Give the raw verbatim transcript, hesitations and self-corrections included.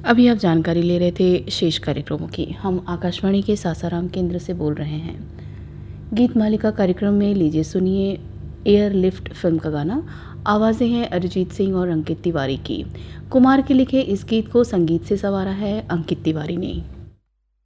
अभी आप जानकारी ले रहे थे शेष कार्यक्रमों की। हम आकाशवाणी के सासाराम केंद्र से बोल रहे हैं। गीत मालिका कार्यक्रम में लीजिए सुनिए एयरलिफ्ट फिल्म का गाना। आवाज़ें हैं अरिजीत सिंह और अंकित तिवारी की। कुमार के लिखे इस गीत को संगीत से संवारा है अंकित तिवारी ने।